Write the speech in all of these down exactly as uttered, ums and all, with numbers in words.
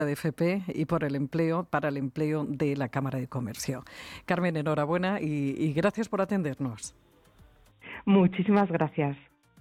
de F P y por el empleo, para el empleo de la Cámara de Comercio. Carmen, enhorabuena y, y gracias por atendernos. Muchísimas gracias.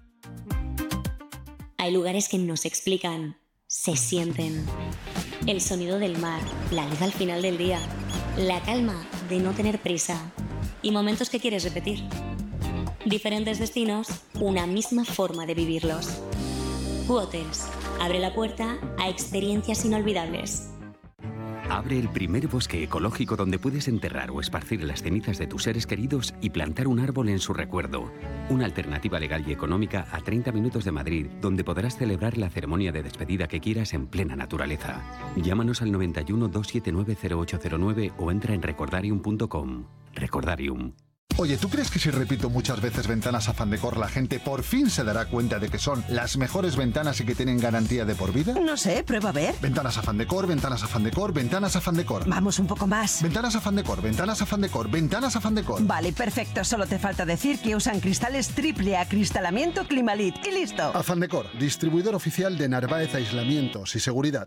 Hay lugares que no se explican, se sienten. El sonido del mar, la luz al final del día, la calma de no tener prisa y momentos que quieres repetir. Diferentes destinos, una misma forma de vivirlos. Q-Hotels abre la puerta a experiencias inolvidables. Abre el primer bosque ecológico donde puedes enterrar o esparcir las cenizas de tus seres queridos y plantar un árbol en su recuerdo. Una alternativa legal y económica a treinta minutos de Madrid, donde podrás celebrar la ceremonia de despedida que quieras en plena naturaleza. Llámanos al noventa y uno, doscientos setenta y nueve, cero ocho cero nueve o entra en recordarium punto com. Recordarium. Oye, ¿tú crees que si repito muchas veces Ventanas Afandecor la gente por fin se dará cuenta de que son las mejores ventanas y que tienen garantía de por vida? No sé, prueba a ver. Ventanas Afandecor, Ventanas Afandecor, Ventanas Afandecor. Vamos un poco más. Ventanas Afandecor, Ventanas Afandecor, Ventanas Afandecor. Vale, perfecto. Solo te falta decir que usan cristales triple acristalamiento Climalit y listo. Afandecor, distribuidor oficial de Narváez Aislamientos y Seguridad.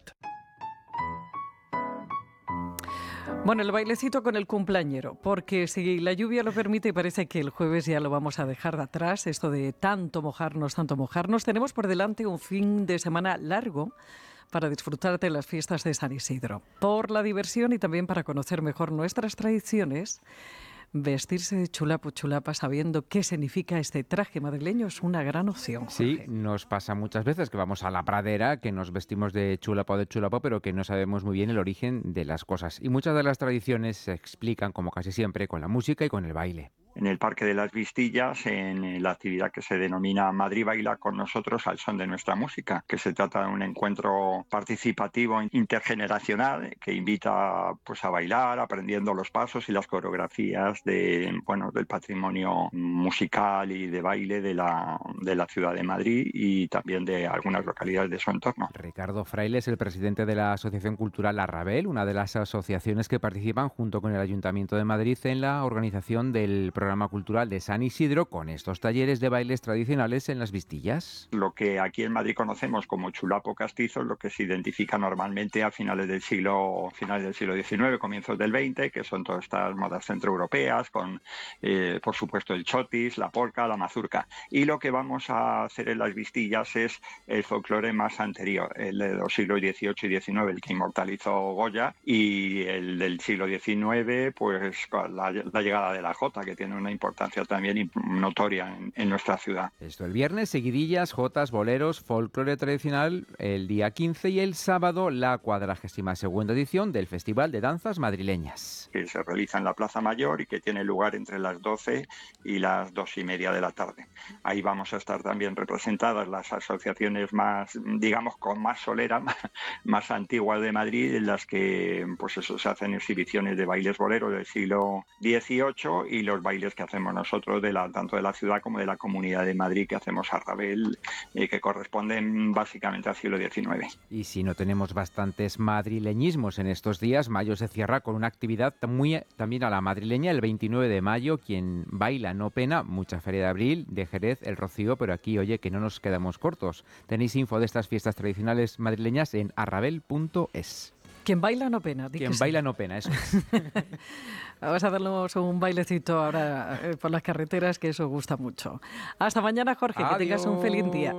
Bueno, el bailecito con el cumpleañero, porque si la lluvia lo permite y parece que el jueves ya lo vamos a dejar de atrás, esto de tanto mojarnos, tanto mojarnos, tenemos por delante un fin de semana largo para disfrutar de las fiestas de San Isidro, por la diversión y también para conocer mejor nuestras tradiciones. Vestirse de chulapo chulapa sabiendo qué significa este traje madrileño es una gran opción, Jorge. Sí, nos pasa muchas veces que vamos a la pradera, que nos vestimos de chulapo o de chulapo, pero que no sabemos muy bien el origen de las cosas. Y muchas de las tradiciones se explican, como casi siempre, con la música y con el baile. En el Parque de las Vistillas, en la actividad que se denomina Madrid Baila con nosotros al son de nuestra música, que se trata de un encuentro participativo intergeneracional que invita pues a bailar, aprendiendo los pasos y las coreografías de bueno del patrimonio musical y de baile de la, de la ciudad de Madrid y también de algunas localidades de su entorno. Ricardo Fraile es el presidente de la Asociación Cultural Arrabel, una de las asociaciones que participan junto con el Ayuntamiento de Madrid en la organización del programa cultural de San Isidro con estos talleres de bailes tradicionales en las Vistillas. Lo que aquí en Madrid conocemos como chulapo castizo es lo que se identifica normalmente a finales del siglo finales del siglo diecinueve, comienzos del veinte, que son todas estas modas centroeuropeas con, eh, por supuesto, el chotis, la polka, la mazurca. Y lo que vamos a hacer en las Vistillas es el folclore más anterior, el de los siglos dieciocho y diecinueve, el que inmortalizó Goya, y el del siglo diecinueve, pues la, la llegada de la jota, que tiene una importancia también notoria en, en nuestra ciudad. Esto el viernes, seguidillas, jotas, boleros, folclore tradicional el día quince y el sábado la cuadragésima segunda edición del Festival de Danzas Madrileñas. Que se realiza en la Plaza Mayor y que tiene lugar entre las doce y las dos y media de la tarde. Ahí vamos a estar también representadas las asociaciones más, digamos, con más solera, más, más antiguas de Madrid, en las que pues eso, se hacen exhibiciones de bailes boleros del siglo dieciocho y los bailes que hacemos nosotros de la, tanto de la ciudad como de la Comunidad de Madrid que hacemos a Rabel, eh, que corresponden básicamente al siglo diecinueve. Y si no tenemos bastantes madrileñismos en estos días, mayo se cierra con una actividad muy también a la madrileña el veintinueve de mayo, quien baila no pena, mucha feria de abril, de Jerez, el Rocío, pero aquí oye que no nos quedamos cortos. Tenéis info de estas fiestas tradicionales madrileñas en arrabel punto es. Quien baila no pena. Quien baila no pena, eso es. Vamos a darnos un bailecito ahora eh, por las carreteras, que eso gusta mucho. Hasta mañana, Jorge. Adiós. Que tengas un feliz día.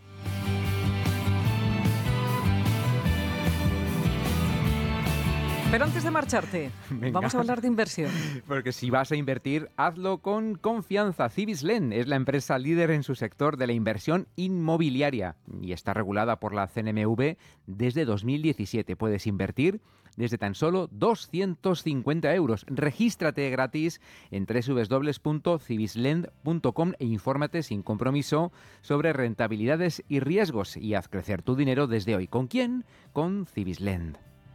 Pero antes de marcharte, venga, vamos a hablar de inversión. Porque si vas a invertir, hazlo con confianza. Cibislen es la empresa líder en su sector de la inversión inmobiliaria y está regulada por la C N M V desde dos mil diecisiete. Puedes invertir desde tan solo doscientos cincuenta euros. Regístrate gratis en doble u doble u doble u punto cibislend punto com e infórmate sin compromiso sobre rentabilidades y riesgos y haz crecer tu dinero desde hoy. ¿Con quién? Con Cibislend.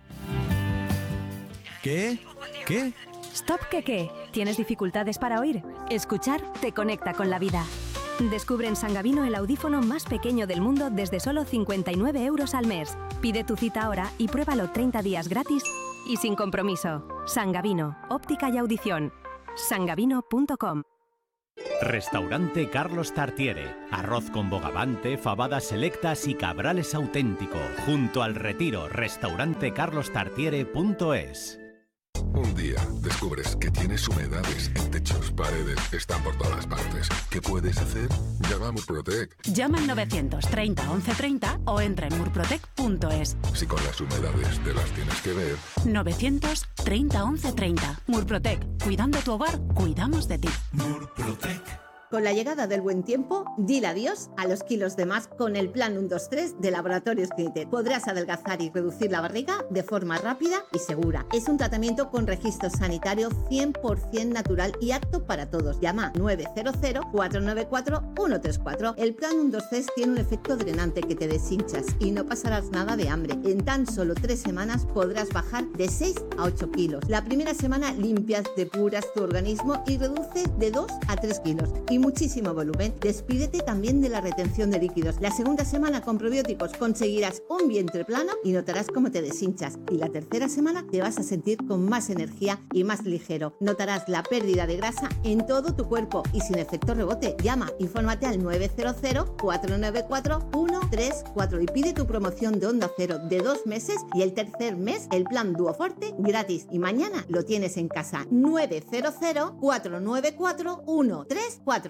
¿Qué? ¿Qué? Stop, ¿qué qué? ¿Tienes dificultades para oír? Escuchar te conecta con la vida. Descubre en Sangavino el audífono más pequeño del mundo desde solo cincuenta y nueve euros al mes. Pide tu cita ahora y pruébalo treinta días gratis y sin compromiso. Sangavino, óptica y audición. sangavino punto com Restaurante Carlos Tartiere. Arroz con bogavante, fabadas selectas y cabrales auténtico. Junto al Retiro. Restaurante carlos tartiere punto es. Un día descubres que tienes humedades en techos, paredes, están por todas partes. ¿Qué puedes hacer? Llama a Murprotec. Llama al novecientos treinta once treinta o entra en murprotec punto es. Si con las humedades te las tienes que ver. novecientos treinta once treinta. Murprotec. Cuidando tu hogar, cuidamos de ti. Murprotec. Con la llegada del buen tiempo, dile adiós a los kilos de más con el plan uno dos tres de Laboratorios Clinitet. Podrás adelgazar y reducir la barriga de forma rápida y segura. Es un tratamiento con registro sanitario cien por ciento natural y apto para todos. Llama nueve cero cero cuatro nueve cuatro uno tres cuatro. El plan uno dos tres tiene un efecto drenante que te deshinchas y no pasarás nada de hambre. En tan solo tres semanas podrás bajar de seis a ocho kilos. La primera semana limpias, depuras tu organismo y reduces de dos a tres kilos. Y muchísimo volumen. Despídete también de la retención de líquidos. La segunda semana con probióticos conseguirás un vientre plano y notarás cómo te deshinchas. Y la tercera semana te vas a sentir con más energía y más ligero. Notarás la pérdida de grasa en todo tu cuerpo y sin efecto rebote. Llama, infórmate al nueve cero cero cuatro nueve cuatro uno tres cuatro y pide tu promoción de Onda Cero de dos meses y el tercer mes el plan Duoforte gratis. Y mañana lo tienes en casa. nueve cero cero cuatro nueve cuatro uno tres cuatro.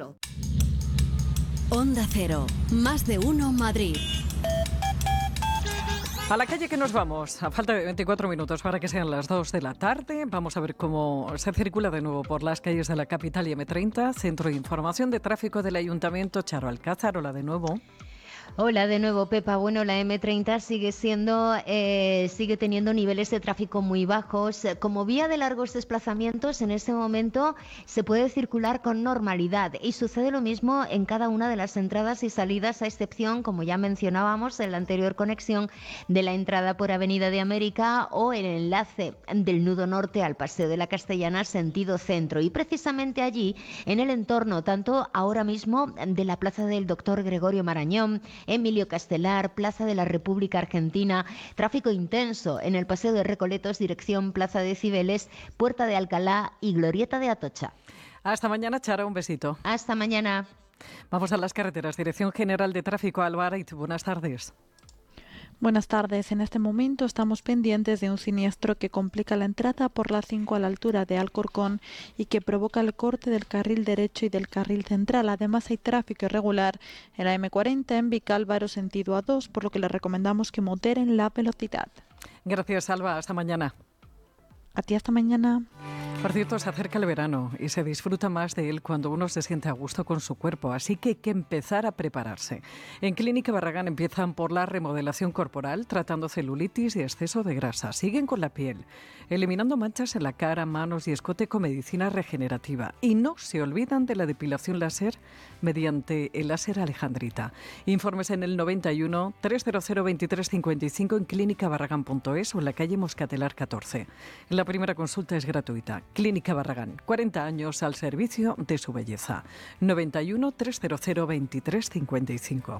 Onda Cero, más de uno Madrid. A la calle que nos vamos, a falta de veinticuatro minutos para que sean las dos de la tarde. Vamos a ver cómo se circula de nuevo por las calles de la capital y eme treinta, Centro de Información de Tráfico del Ayuntamiento. Charo Alcázar, hola de nuevo. Hola de nuevo, Pepa. Bueno, la eme treinta sigue siendo, eh, sigue teniendo niveles de tráfico muy bajos. Como vía de largos desplazamientos, en este momento se puede circular con normalidad y sucede lo mismo en cada una de las entradas y salidas, a excepción, como ya mencionábamos en la anterior conexión, de la entrada por Avenida de América o el enlace del nudo norte al Paseo de la Castellana sentido centro. Y precisamente allí, en el entorno, tanto ahora mismo de la Plaza del Doctor Gregorio Marañón, Emilio Castelar, Plaza de la República Argentina, tráfico intenso en el Paseo de Recoletos, dirección Plaza de Cibeles, Puerta de Alcalá y Glorieta de Atocha. Hasta mañana, Charo, un besito. Hasta mañana. Vamos a las carreteras. Dirección General de Tráfico, Alba Arait, buenas tardes. Buenas tardes. En este momento estamos pendientes de un siniestro que complica la entrada por la cinco a la altura de Alcorcón y que provoca el corte del carril derecho y del carril central. Además hay tráfico irregular en la eme cuarenta en Vicálvaro sentido A dos, por lo que les recomendamos que moderen la velocidad. Gracias, Alba. Hasta mañana. A ti hasta mañana. Por cierto, se acerca el verano y se disfruta más de él cuando uno se siente a gusto con su cuerpo, así que hay que empezar a prepararse. En Clínica Barragán empiezan por la remodelación corporal, tratando celulitis y exceso de grasa. Siguen con la piel, eliminando manchas en la cara, manos y escote con medicina regenerativa. Y no se olvidan de la depilación láser mediante el láser Alejandrita. Informes en el noventa y uno, trescientos veintitrés cincuenta y cinco en clínica barragán punto es o en la calle Moscatelar catorce. La primera consulta es gratuita. Clínica Barragán, cuarenta años al servicio de su belleza. noventa y uno, trescientos veintitrés cincuenta y cinco.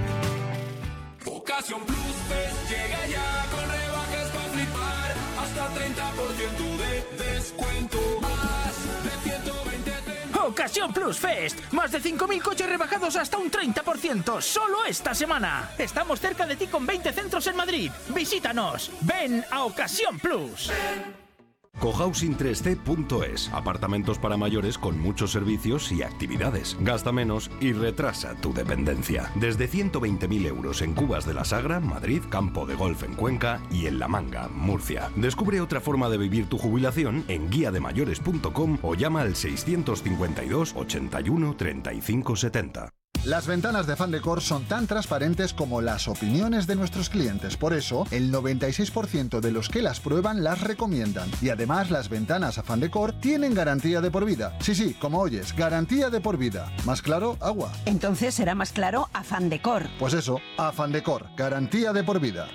Ocasión Plus Fest llega ya con rebajas para flipar. Hasta treinta por ciento de descuento. Más de ciento veinte. Ocasión Plus Fest. Más de cinco mil coches rebajados hasta un treinta por ciento. Solo esta semana. Estamos cerca de ti con veinte centros en Madrid. Visítanos. Ven a Ocasión Plus. cohousing tres c punto es. Apartamentos para mayores con muchos servicios y actividades. Gasta menos y retrasa tu dependencia. Desde ciento veinte mil euros en Cubas de la Sagra, Madrid, Campo de Golf en Cuenca y en La Manga, Murcia. Descubre otra forma de vivir tu jubilación en guía de mayores punto com o llama al seiscientos cincuenta y dos, ochenta y uno, treinta y cinco setenta. Las ventanas de Fandecor son tan transparentes como las opiniones de nuestros clientes. Por eso, el noventa y seis por ciento de los que las prueban las recomiendan. Y además, las ventanas a Fandecor tienen garantía de por vida. Sí, sí, como oyes, garantía de por vida. ¿Más claro? Agua. Entonces será más claro a Fandecor. Pues eso, a Fandecor, garantía de por vida.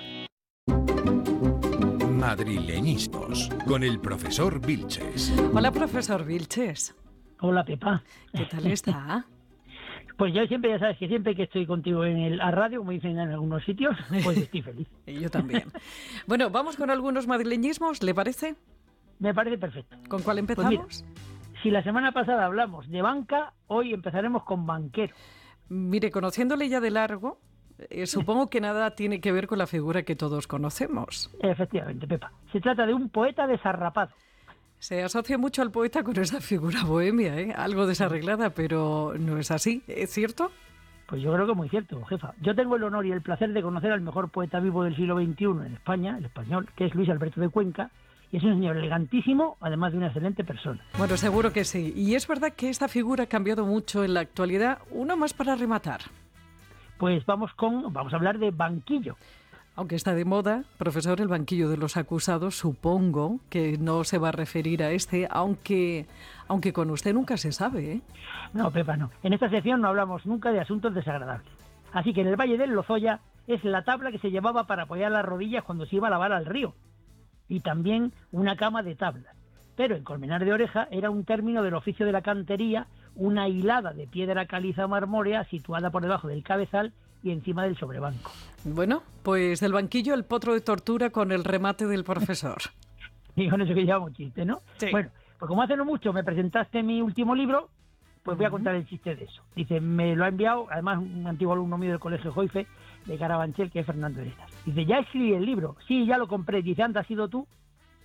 Madrileñismos, con el profesor Vilches. Hola, profesor Vilches. Hola, Pepa. ¿Qué tal está? Pues yo siempre, ya sabes que siempre que estoy contigo en el a radio, como dicen en algunos sitios, pues estoy feliz. Y yo también. Bueno, vamos con algunos madrileñismos, ¿le parece? Me parece perfecto. ¿Con cuál empezamos? Pues mira, Si la semana pasada hablamos de banca, hoy empezaremos con banquero. Mire, conociéndole ya de largo, eh, supongo que nada tiene que ver con la figura que todos conocemos. Efectivamente, Pepa. Se trata de un poeta desarrapado. Se asocia mucho al poeta con esa figura bohemia, ¿eh? Algo desarreglada, pero no es así, ¿es cierto? Pues yo creo que es muy cierto, jefa. Yo tengo el honor y el placer de conocer al mejor poeta vivo del siglo veintiuno en España, el español, que es Luis Alberto de Cuenca, y es un señor elegantísimo, además de una excelente persona. Bueno, seguro que sí. Y es verdad que esta figura ha cambiado mucho en la actualidad. Uno más para rematar. Pues vamos con, vamos a hablar de banquillo. Aunque está de moda, profesor, el banquillo de los acusados, supongo que no se va a referir a este, aunque aunque con usted nunca se sabe, ¿eh? No, Pepa, no. En esta sección no hablamos nunca de asuntos desagradables. Así que en el Valle del Lozoya es la tabla que se llevaba para apoyar las rodillas cuando se iba a lavar al río. Y también una cama de tablas. Pero en Colmenar de Oreja era un término del oficio de la cantería, una hilada de piedra caliza marmórea situada por debajo del cabezal y encima del sobrebanco. Bueno, pues del banquillo el potro de tortura con el remate del profesor. Y con eso que llevamos chiste, ¿no? Sí. Bueno, pues como hace no mucho me presentaste mi último libro, pues voy a contar el chiste de eso. Dice, me lo ha enviado, además un antiguo alumno mío del Colegio Joife, de Carabanchel, que es Fernando Heretas. Dice, ya escribí el libro. Sí, ya lo compré. Dice, anda, ¿has sido tú?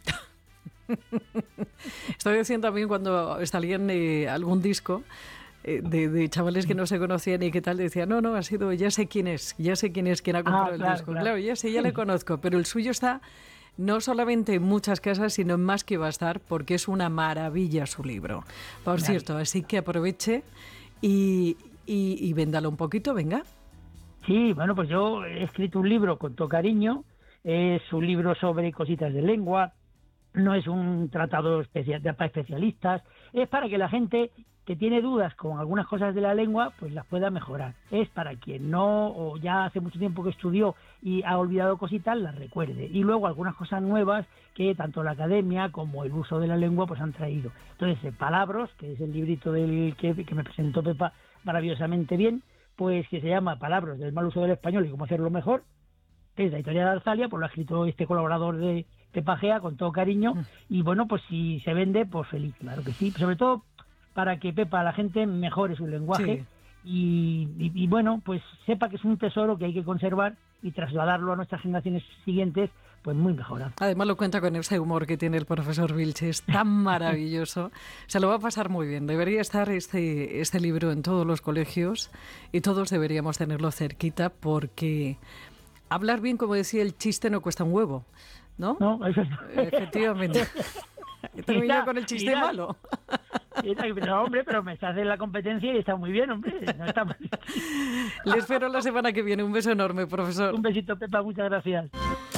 Estoy diciendo también cuando salían eh, algún disco eh, de, de chavales que no se conocían y qué tal, decía, no, no, ha sido, ya sé quién es, ya sé quién es quien ha comprado Ah, el claro, disco. claro. Claro, ya sé, ya le conozco, pero el suyo está no solamente en muchas casas, sino en más que va a estar, porque es una maravilla su libro. Por Claro. cierto, así que aproveche y, y, y véndalo un poquito, venga. Sí, bueno, pues yo he escrito un libro con todo cariño. Es un libro sobre cositas de lengua. No es un tratado especial para especialistas. Es para que la gente que tiene dudas con algunas cosas de la lengua, pues las pueda mejorar. Es para quien no, o ya hace mucho tiempo que estudió y ha olvidado cositas, las recuerde. Y luego algunas cosas nuevas que tanto la academia como el uso de la lengua pues han traído. Entonces, eh, Palabros, que es el librito del que, que me presentó Pepa maravillosamente bien, pues que se llama Palabras del mal uso del español y cómo hacerlo mejor, que es la editorial de Arzalia, pues lo ha escrito este colaborador de Pepa Gea con todo cariño, y bueno, pues si se vende, pues feliz, claro que sí, sobre todo para que Pepa, la gente mejore su lenguaje. Sí. y, y, y bueno, pues sepa que es un tesoro que hay que conservar y trasladarlo a nuestras generaciones siguientes, pues muy mejorado. Además lo cuenta con ese humor que tiene el profesor Vilches, es tan maravilloso. Se lo va a pasar muy bien. Debería estar este, este libro en todos los colegios y todos deberíamos tenerlo cerquita porque hablar bien, como decía, el chiste no cuesta un huevo, ¿no? No, eso es... Efectivamente. Termina con el chiste Mira, malo. No, hombre, pero me estás en la competencia y está muy bien, hombre. No está mal. Le espero la semana que viene. Un beso enorme, profesor. Un besito, Pepa. Muchas gracias.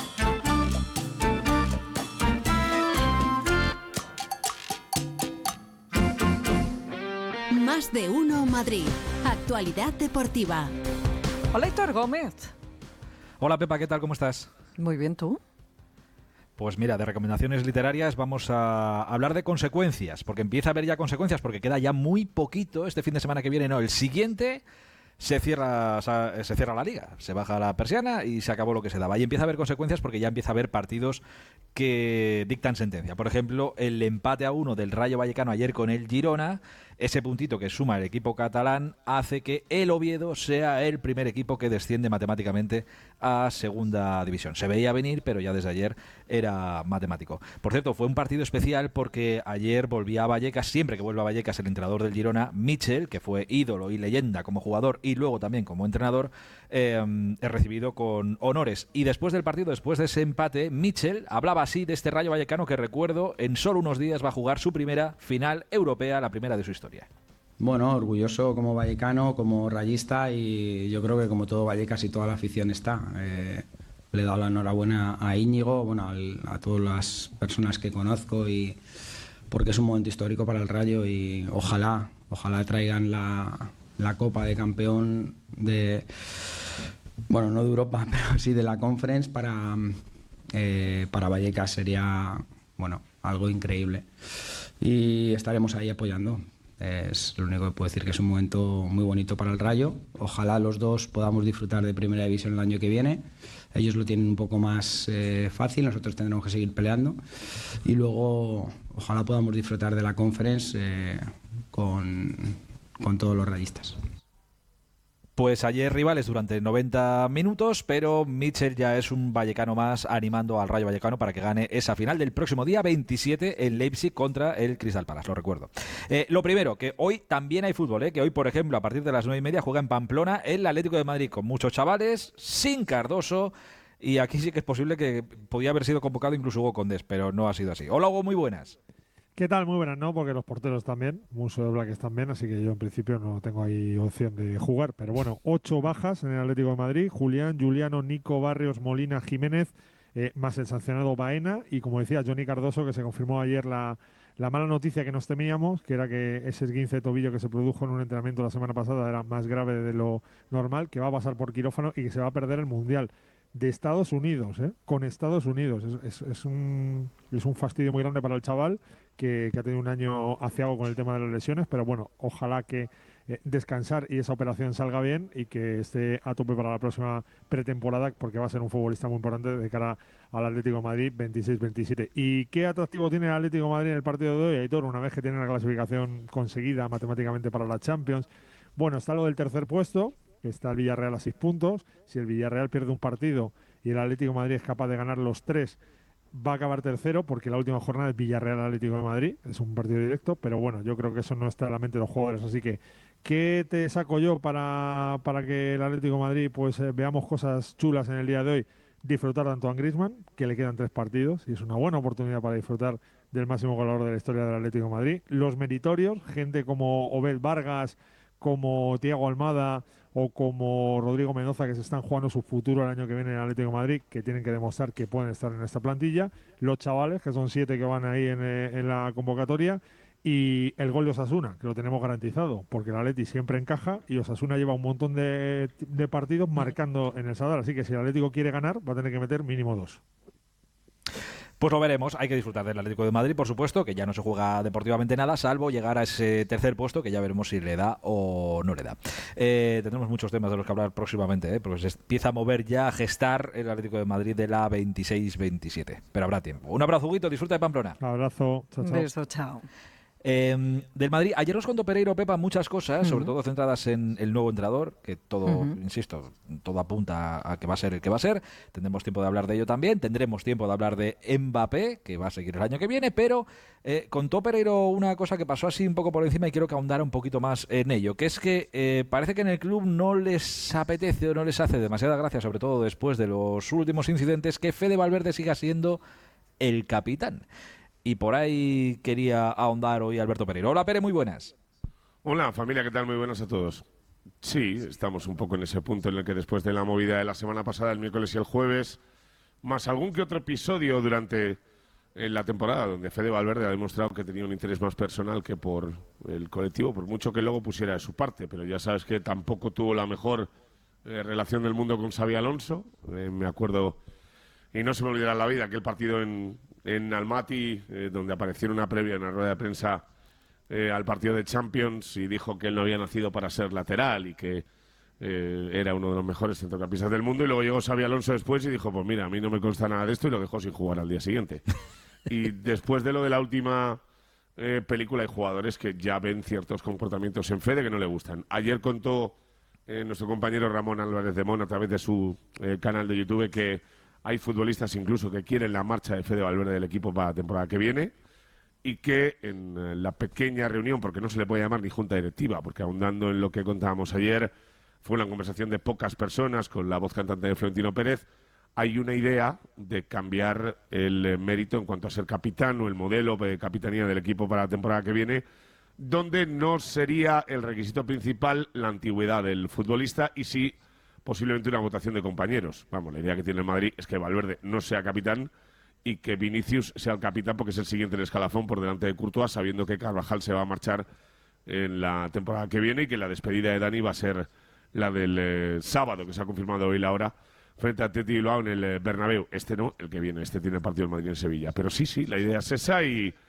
Más de uno Madrid. Actualidad deportiva. Hola, Héctor Gómez. Hola, Pepa, ¿qué tal? ¿Cómo estás? Muy bien, ¿tú? Pues mira, de recomendaciones literarias vamos a hablar de consecuencias, porque empieza a haber ya consecuencias, porque queda ya muy poquito este fin de semana que viene, no, el siguiente se cierra, se cierra la liga, se baja la persiana y se acabó lo que se daba. Y empieza a haber consecuencias porque ya empieza a haber partidos que dictan sentencia. Por ejemplo, el empate a uno del Rayo Vallecano ayer con el Girona, ese puntito que suma el equipo catalán hace que el Oviedo sea el primer equipo que desciende matemáticamente a segunda división. Se veía venir, pero ya desde ayer era matemático. Por cierto, fue un partido especial porque ayer volvía a Vallecas, siempre que vuelve a Vallecas el entrenador del Girona, Mitchell, que fue ídolo y leyenda como jugador y luego también como entrenador, eh, es recibido con honores. Y después del partido, después de ese empate, Mitchell hablaba así de este Rayo Vallecano que, recuerdo, en solo unos días va a jugar su primera final europea, la primera de su historia. Bueno, orgulloso como vallecano, como rayista, y yo creo que como todo Vallecas y toda la afición está. Eh, le he dado la enhorabuena a Íñigo, bueno, al, a todas las personas que conozco, y porque es un momento histórico para el Rayo y ojalá, ojalá traigan la, la Copa de Campeón de, bueno, no de Europa, pero sí de la Conference para, eh, para Vallecas. Sería, bueno, algo increíble y estaremos ahí apoyando. Es lo único que puedo decir, que es un momento muy bonito para el Rayo. Ojalá los dos podamos disfrutar de Primera División el año que viene. Ellos lo tienen un poco más eh, fácil, nosotros tendremos que seguir peleando. Y luego ojalá podamos disfrutar de la Conference eh, con, con todos los rayistas. Pues ayer rivales durante noventa minutos, pero Mitchell ya es un vallecano más animando al Rayo Vallecano para que gane esa final del próximo día veintisiete en Leipzig contra el Crystal Palace, lo recuerdo. Eh, lo primero, que hoy también hay fútbol, ¿eh? Que hoy, por ejemplo, a partir de las nueve y media juega en Pamplona el Atlético de Madrid con muchos chavales, sin Cardoso, y aquí sí que es posible que podía haber sido convocado incluso Hugo Condés, pero no ha sido así. Hola Hugo, muy buenas. ¿Qué tal? Muy buenas, ¿no? Porque los porteros también, Muso de Blaques también, así que yo en principio no tengo ahí opción de jugar. Pero bueno, ocho bajas en el Atlético de Madrid: Julián, Juliano, Nico, Barrios, Molina, Jiménez, eh, más el sancionado Baena y, como decía, Johnny Cardoso, que se confirmó ayer la, la mala noticia que nos temíamos, que era que ese esguince de tobillo que se produjo en un entrenamiento la semana pasada era más grave de lo normal, que va a pasar por quirófano y que se va a perder el Mundial de Estados Unidos, ¿eh? Con Estados Unidos. Es, es, es, un, es un fastidio muy grande para el chaval, que, que ha tenido un año aciago con el tema de las lesiones, pero bueno, ojalá que eh, descansar y esa operación salga bien y que esté a tope para la próxima pretemporada, porque va a ser un futbolista muy importante de cara al Atlético de Madrid veintiséis veintisiete. ¿Y qué atractivo tiene el Atlético de Madrid en el partido de hoy, Aitor, una vez que tiene la clasificación conseguida matemáticamente para la Champions? Bueno, está lo del tercer puesto, que está el Villarreal a seis puntos. Si el Villarreal pierde un partido y el Atlético de Madrid es capaz de ganar los tres, va a acabar tercero, porque la última jornada es Villarreal-Atlético de Madrid, es un partido directo, pero bueno, yo creo que eso no está en la mente de los jugadores, así que ¿qué te saco yo para, para que el Atlético de Madrid pues eh, veamos cosas chulas en el día de hoy? Disfrutar de Antoine Griezmann, que le quedan tres partidos y es una buena oportunidad para disfrutar del máximo goleador de la historia del Atlético de Madrid. Los meritorios, gente como Obed Vargas, como Thiago Almada o como Rodrigo Mendoza, que se están jugando su futuro el año que viene en el Atlético de Madrid, que tienen que demostrar que pueden estar en esta plantilla. Los chavales, que son siete que van ahí en, en la convocatoria. Y el gol de Osasuna, que lo tenemos garantizado, porque el Atleti siempre encaja y Osasuna lleva un montón de, de partidos marcando en el Sadar. Así que si el Atlético quiere ganar, va a tener que meter mínimo dos. Pues lo veremos, hay que disfrutar del Atlético de Madrid, por supuesto, que ya no se juega deportivamente nada, salvo llegar a ese tercer puesto, que ya veremos si le da o no le da. Eh, tendremos muchos temas de los que hablar próximamente, ¿eh? Porque se empieza a mover ya, a gestar el Atlético de Madrid de la veintiséis veintisiete, pero habrá tiempo. Un abrazo, Huguito, disfruta de Pamplona. Un abrazo, chao, chao. Un beso, chao. Eh, del Madrid, ayer nos contó Pereiro, Pepa, muchas cosas, uh-huh. sobre todo centradas en el nuevo entrenador, que todo, uh-huh. insisto, todo apunta a que va a ser el que va a ser. Tendremos tiempo de hablar de ello también, tendremos tiempo de hablar de Mbappé, que va a seguir el año que viene, pero eh, contó Pereiro una cosa que pasó así un poco por encima y quiero que ahondara un poquito más en ello, que es que eh, parece que en el club no les apetece o no les hace demasiada gracia, sobre todo después de los últimos incidentes, que Fede Valverde siga siendo el capitán. Y por ahí quería ahondar hoy Alberto Pereiro. Hola, Pere, muy buenas. Hola, familia, ¿qué tal? Muy buenas a todos. Sí, estamos un poco en ese punto en el que después de la movida de la semana pasada, el miércoles y el jueves, más algún que otro episodio durante la temporada, donde Fede Valverde ha demostrado que tenía un interés más personal que por el colectivo, por mucho que luego pusiera de su parte, pero ya sabes que tampoco tuvo la mejor eh, relación del mundo con Xabi Alonso. Eh, me acuerdo, y no se me olvidará la vida, aquel partido en... en Almaty, eh, donde apareció en una previa, en una rueda de prensa eh, al partido de Champions, y dijo que él no había nacido para ser lateral y que eh, era uno de los mejores centrocampistas del mundo, y luego llegó Xabi Alonso después y dijo, pues mira, a mí no me consta nada de esto, y lo dejó sin jugar al día siguiente. Y después de lo de la última eh, película, hay jugadores que ya ven ciertos comportamientos en Fede que no le gustan. Ayer contó eh, nuestro compañero Ramón Álvarez de Mon a través de su eh, canal de YouTube que hay futbolistas incluso que quieren la marcha de Fede Valverde del equipo para la temporada que viene, y que en la pequeña reunión, porque no se le puede llamar ni junta directiva, porque ahondando en lo que contábamos ayer, fue una conversación de pocas personas con la voz cantante de Florentino Pérez, hay una idea de cambiar el mérito en cuanto a ser capitán o el modelo de capitanía del equipo para la temporada que viene, donde no sería el requisito principal la antigüedad del futbolista y sí posiblemente una votación de compañeros. Vamos, la idea que tiene el Madrid es que Valverde no sea capitán y que Vinicius sea el capitán porque es el siguiente en el escalafón por delante de Courtois, sabiendo que Carvajal se va a marchar en la temporada que viene y que la despedida de Dani va a ser la del eh, sábado, que se ha confirmado hoy la hora, frente a Atleti Bilbao en el eh, Bernabéu. Este no, el que viene, este tiene partido el Madrid en Sevilla. Pero sí, sí, la idea es esa y,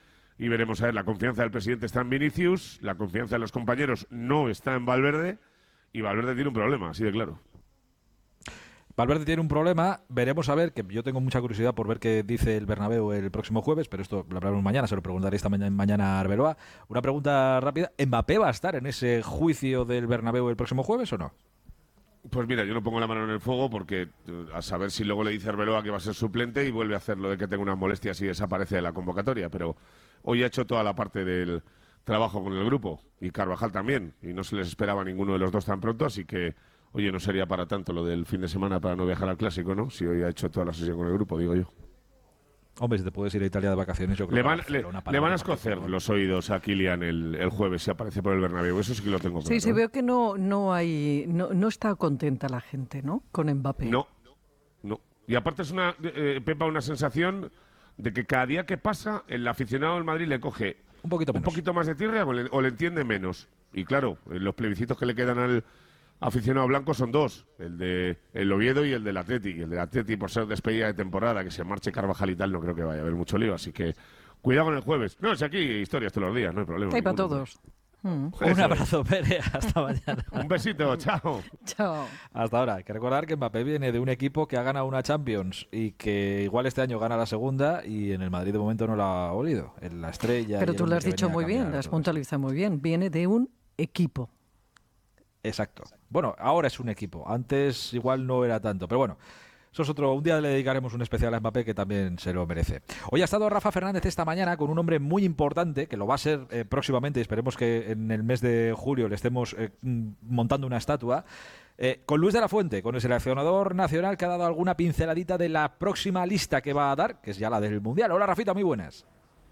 y veremos a ver, la confianza del presidente está en Vinicius, la confianza de los compañeros no está en Valverde, y Valverde tiene un problema, así de claro. Valverde tiene un problema, veremos a ver, que yo tengo mucha curiosidad por ver qué dice el Bernabéu el próximo jueves, pero esto lo hablaremos mañana, se lo preguntaré esta mañana, mañana a Arbeloa. Una pregunta rápida, ¿Mbappé va a estar en ese juicio del Bernabéu el próximo jueves o no? Pues mira, yo no pongo la mano en el fuego porque a saber si luego le dice Arbeloa que va a ser suplente y vuelve a hacer lo de que tenga unas molestias y desaparece de la convocatoria, pero hoy ha hecho toda la parte del trabajo con el grupo y Carvajal también, y no se les esperaba a ninguno de los dos tan pronto, así que oye, no sería para tanto lo del fin de semana para no viajar al Clásico, ¿no? Si hoy ha hecho toda la sesión con el grupo, digo yo. Hombre, si te puedes ir a Italia de vacaciones, yo creo le van, que le, le van a escocer los oídos a Kylian el, el jueves si aparece por el Bernabéu. Eso sí que lo tengo claro. Sí, sí, veo que no, no hay, no, no está contenta la gente, ¿no? Con Mbappé. No, no. Y aparte es una, eh, Pepa, una sensación de que cada día que pasa el aficionado del Madrid le coge un poquito, un poquito más de tierra o le, o le entiende menos. Y claro, los plebiscitos que le quedan al aficionado blanco son dos, el de el Oviedo y el del Atleti. El del Atleti, por ser despedida de temporada, que se marche Carvajal y tal, no creo que vaya a haber mucho lío, así que cuidado con el jueves. No, si aquí historias todos los días, no hay problema. Hay para todos. Mm. Un abrazo, Pere, hasta mañana. Un besito, chao. Chao. Hasta ahora. Hay que recordar que Mbappé viene de un equipo que ha ganado una Champions y que igual este año gana la segunda, y en el Madrid de momento no la ha olido. En la estrella. Pero tú lo has dicho muy bien, lo has puntualizado muy bien. Viene de un equipo. Exacto. Bueno, ahora es un equipo. Antes igual no era tanto, pero bueno, eso es otro. Un día le dedicaremos un especial a Mbappé, que también se lo merece. Hoy ha estado Rafa Fernández esta mañana con un hombre muy importante, que lo va a ser eh, próximamente, y esperemos que en el mes de julio le estemos eh, montando una estatua, eh, con Luis de la Fuente, con el seleccionador nacional, que ha dado alguna pinceladita de la próxima lista que va a dar, que es ya la del Mundial. Hola, Rafita, muy buenas.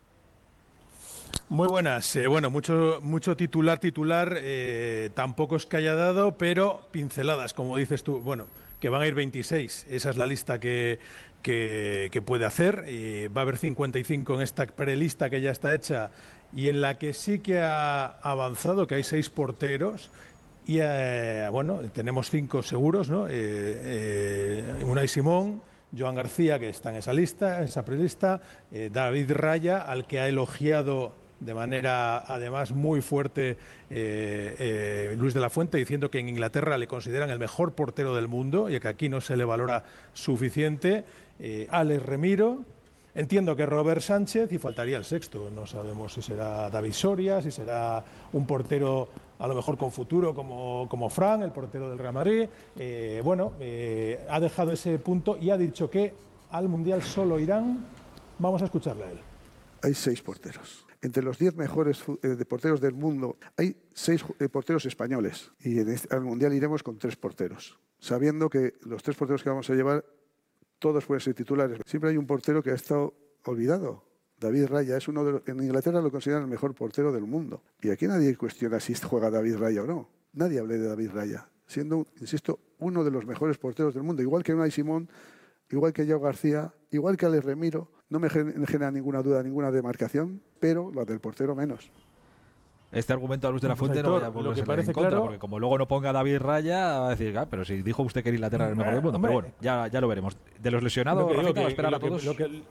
Muy buenas. Eh, bueno, mucho, mucho titular, titular. Eh, tampoco es que haya dado, pero pinceladas, como dices tú. Bueno, que van a ir veintiséis. Esa es la lista que, que, que puede hacer. Eh, va a haber cincuenta y cinco en esta prelista que ya está hecha y en la que sí que ha avanzado, que hay seis porteros. Y eh, bueno, tenemos cinco seguros, ¿no? Eh, eh, Unai Simón, Joan García, que está en esa lista, en esa prelista, eh, David Raya, al que ha elogiado de manera además muy fuerte eh, eh, Luis de la Fuente, diciendo que en Inglaterra le consideran el mejor portero del mundo y que aquí no se le valora suficiente. eh, Alex Remiro, entiendo que Robert Sánchez, y faltaría el sexto. No sabemos si será David Soria, si será un portero a lo mejor con futuro como, como Fran, el portero del Real Madrid. Eh, bueno, eh, ha dejado ese punto y ha dicho que al Mundial solo irán. Vamos a escucharle a él. Hay seis porteros. Entre los diez mejores eh, porteros del mundo hay seis eh, porteros españoles. Y en este, al Mundial iremos con tres porteros, sabiendo que los tres porteros que vamos a llevar, todos pueden ser titulares. Siempre hay un portero que ha estado olvidado. David Raya es uno de los, en Inglaterra lo consideran el mejor portero del mundo. Y aquí nadie cuestiona si juega David Raya o no. Nadie habla de David Raya, siendo, insisto, uno de los mejores porteros del mundo. Igual que Unai Simón, igual que Joao García, igual que Alex Remiro. No me genera ninguna duda, ninguna demarcación, pero la del portero menos. Este argumento a Luz de la Fuente no vaya a volverse en contra, claro, porque como luego no ponga David Raya, va a decir, ah, pero si dijo usted que Inglaterra era el mejor del mundo. Hombre, pero bueno, ya, ya lo veremos. De los lesionados, Rafita, va a esperar a todos. Lo que,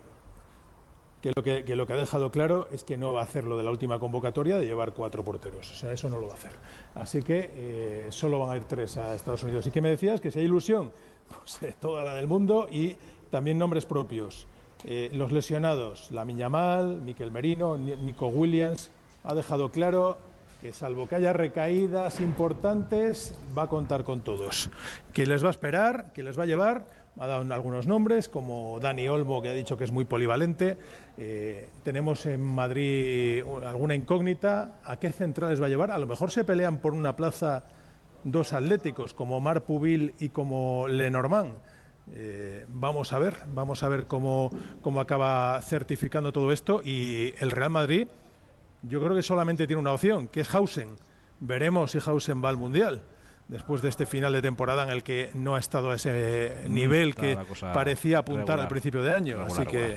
que, lo que, que lo que ha dejado claro es que no va a hacer lo de la última convocatoria de llevar cuatro porteros. O sea, eso no lo va a hacer. Así que eh, solo van a ir tres a Estados Unidos. ¿Y qué me decías? Que si hay ilusión, pues eh, toda la del mundo, y también nombres propios. Eh, los lesionados, Lamine Yamal, Mikel Merino, Nico Williams, ha dejado claro que salvo que haya recaídas importantes, va a contar con todos. Que les va a esperar, que les va a llevar, ha dado algunos nombres, como Dani Olmo, que ha dicho que es muy polivalente. Eh, tenemos en Madrid alguna incógnita, ¿a qué centrales va a llevar? A lo mejor se pelean por una plaza dos atléticos, como Omar Pubil y como Lenormand. Eh, vamos a ver, vamos a ver cómo, cómo acaba certificando todo esto. Y el Real Madrid, yo creo que solamente tiene una opción, que es Hausen. Veremos si Hausen va al Mundial, después de este final de temporada en el que no ha estado a ese nivel que parecía apuntar regular, al principio de año. Regular, así que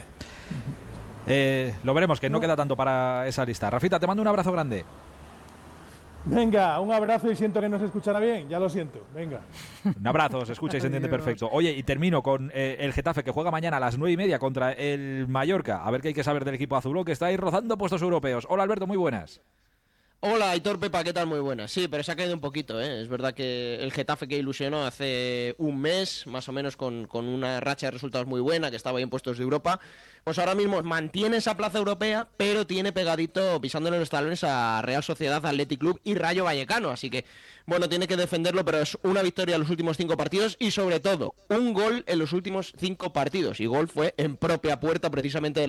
eh, lo veremos, que no, no queda tanto para esa lista. Rafita, te mando un abrazo grande. Venga, un abrazo y siento que no se escuchará bien, ya lo siento. Venga. Un abrazo, se escucha y se entiende perfecto. Oye, y termino con eh, el Getafe, que juega mañana a las nueve y media contra el Mallorca. A ver qué hay que saber del equipo azulón, que está ahí rozando puestos europeos. Hola, Alberto, muy buenas. Hola, Aitor, Pepa, ¿qué tal? Muy buenas. Sí, pero se ha caído un poquito, ¿eh? Es verdad que el Getafe que ilusionó hace un mes, más o menos con, con una racha de resultados muy buena, que estaba ahí en puestos de Europa, pues ahora mismo mantiene esa plaza europea, pero tiene pegadito, pisándole los talones a Real Sociedad, Athletic Club y Rayo Vallecano. Así que, bueno, tiene que defenderlo, pero es una victoria en los últimos cinco partidos y, sobre todo, un gol en los últimos cinco partidos. Y gol fue en propia puerta, precisamente, de la